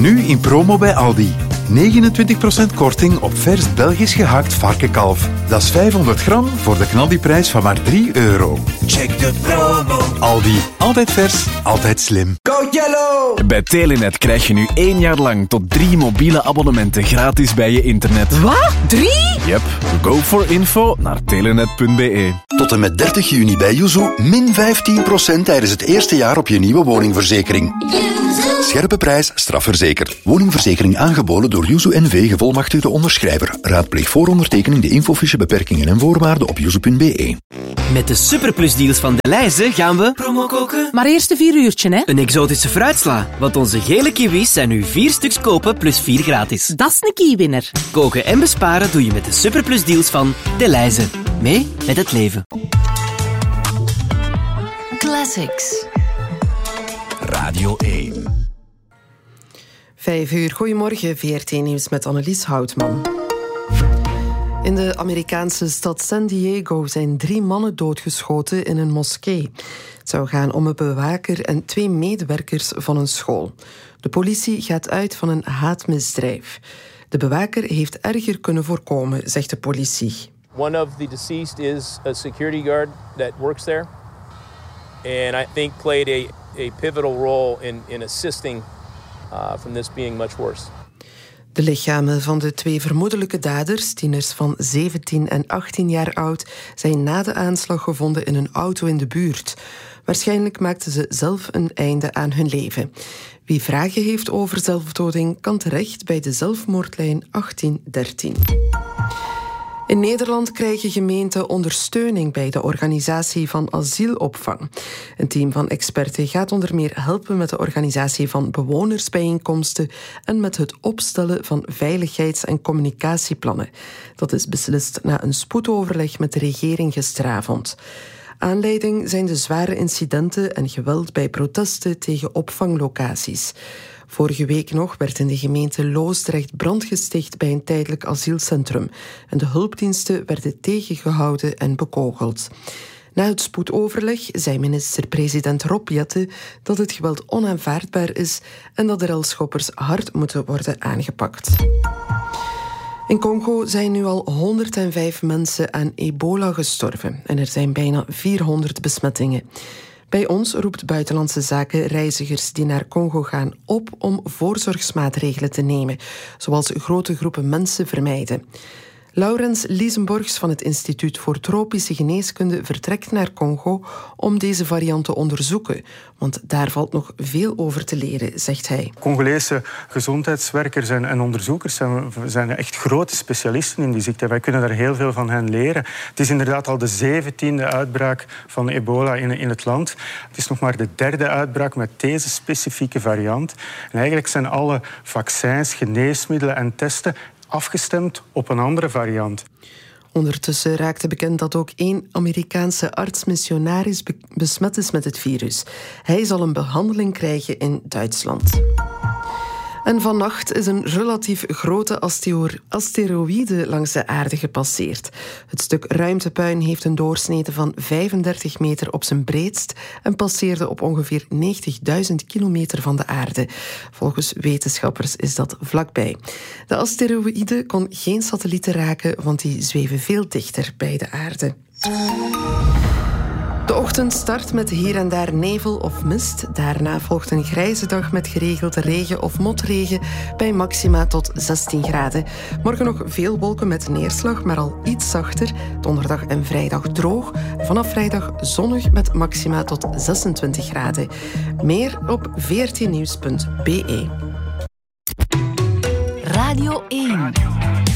Nu in promo bij Aldi. 29% korting op vers Belgisch gehakt varkenkalf. Dat is 500 gram voor de knaldiprijs van maar €3. Check de promo. Aldi. Altijd vers, altijd slim. Go Yellow! Bij Telenet krijg je nu 1 jaar lang tot 3 mobiele abonnementen gratis bij je internet. Wat? 3? Yep. Go for info naar telenet.be. Tot en met 30 juni bij Yuzu min 15% tijdens het eerste jaar op je nieuwe woningverzekering. Scherpe prijs, strafverzekerd. Woningverzekering aangeboden door Yuzu NV, gevolmachtigde onderschrijver. Raadpleeg voor ondertekening de infofiche, beperkingen en voorwaarden op yuzu.be. Met de superplusdeals van Delhaize gaan we promo koken. Maar eerst een 4 uurtje, hè? Een exotische fruitsla, want onze gele kiwis zijn nu 4 stuks kopen plus 4 gratis. Dat is een key-winner. Koken en besparen doe je met de superplusdeals van Delhaize. Mee met het leven. Classics. Radio 1. 5 uur, goedemorgen, VRT Nieuws met Annelies Houtman. In de Amerikaanse stad San Diego zijn 3 mannen doodgeschoten in een moskee. Het zou gaan om een bewaker en 2 medewerkers van een school. De politie gaat uit van een haatmisdrijf. De bewaker heeft erger kunnen voorkomen, zegt de politie. One of the deceased is a security guard that works there. And I think played a pivotal role in assisting from this being much worse. De lichamen van de 2 vermoedelijke daders, tieners van 17 en 18 jaar oud, zijn na de aanslag gevonden in een auto in de buurt. Waarschijnlijk maakten ze zelf een einde aan hun leven. Wie vragen heeft over zelfdoding kan terecht bij de zelfmoordlijn 1813. In Nederland krijgen gemeenten ondersteuning bij de organisatie van asielopvang. Een team van experten gaat onder meer helpen met de organisatie van bewonersbijeenkomsten en met het opstellen van veiligheids- en communicatieplannen. Dat is beslist na een spoedoverleg met de regering gisteravond. Aanleiding zijn de zware incidenten en geweld bij protesten tegen opvanglocaties. Vorige week nog werd in de gemeente Loosdrecht brand gesticht bij een tijdelijk asielcentrum en de hulpdiensten werden tegengehouden en bekogeld. Na het spoedoverleg zei minister-president Rob Jetten dat het geweld onaanvaardbaar is en dat de relschoppers hard moeten worden aangepakt. In Congo zijn nu al 105 mensen aan ebola gestorven en er zijn bijna 400 besmettingen. Bij ons roept Buitenlandse Zaken reizigers die naar Congo gaan op om voorzorgsmaatregelen te nemen, zoals grote groepen mensen vermijden. Laurens Liesenborgs van het Instituut voor Tropische Geneeskunde vertrekt naar Congo om deze variant te onderzoeken. Want daar valt nog veel over te leren, zegt hij. Congolese gezondheidswerkers en onderzoekers zijn echt grote specialisten in die ziekte. Wij kunnen daar heel veel van hen leren. Het is inderdaad al de 17e uitbraak van ebola in het land. Het is nog maar de 3e uitbraak met deze specifieke variant. En eigenlijk zijn alle vaccins, geneesmiddelen en testen afgestemd op een andere variant. Ondertussen raakte bekend dat ook 1 Amerikaanse arts-missionaris besmet is met het virus. Hij zal een behandeling krijgen in Duitsland. En vannacht is een relatief grote asteroïde langs de aarde gepasseerd. Het stuk ruimtepuin heeft een doorsnede van 35 meter op zijn breedst en passeerde op ongeveer 90.000 kilometer van de aarde. Volgens wetenschappers is dat vlakbij. De asteroïde kon geen satellieten raken, want die zweven veel dichter bij de aarde. De ochtend start met hier en daar nevel of mist. Daarna volgt een grijze dag met geregeld regen of motregen bij maxima tot 16 graden. Morgen nog veel wolken met neerslag, maar al iets zachter. Donderdag en vrijdag droog. Vanaf vrijdag zonnig met maxima tot 26 graden. Meer op vrtnieuws.be. Radio 1.